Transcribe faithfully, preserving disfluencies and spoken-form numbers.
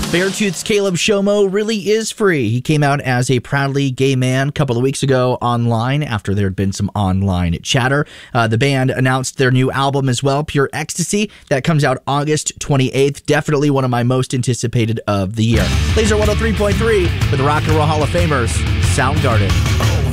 Beartooth's Caleb Shomo really is free. He came out as a proudly gay man a couple of weeks ago online after there had been some online chatter. Uh, the band announced their new album as well, Pure Ecstasy, that comes out August twenty-eighth. Definitely one of my most anticipated of the year. Laser one oh three point three with the Rock and Roll Hall of Famers, Soundgarden.